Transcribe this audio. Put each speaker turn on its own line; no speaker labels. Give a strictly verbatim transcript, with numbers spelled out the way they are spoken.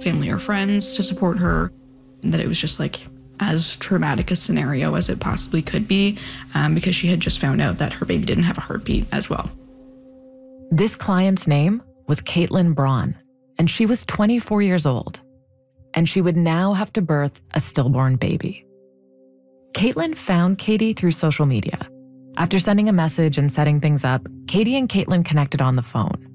family or friends to support her, and that it was just like as traumatic a scenario as it possibly could be, um, because she had just found out that her baby didn't have a heartbeat as well.
This client's name was Caitlin Braun, and she was twenty-four years old, and she would now have to birth a stillborn baby. Caitlin found Katie through social media. After sending a message and setting things up, Katie and Caitlin connected on the phone.